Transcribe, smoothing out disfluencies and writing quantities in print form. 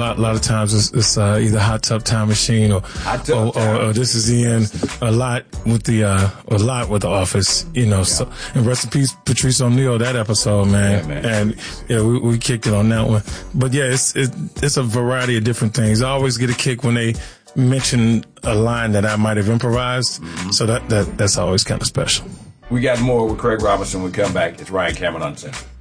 lot of times it's either Hot Tub Time Machine or This Is the End. A lot with the Office, So, and rest in peace, Patrice O'Neal, that episode, man. And we kicked it on that one. But yeah, it's a variety of different things. I always get a kick when they mention a line that I might have improvised. Mm-hmm. So that's always kind of special. We got more with Craig Robinson when we come back. It's Ryan Cameron Uncensored.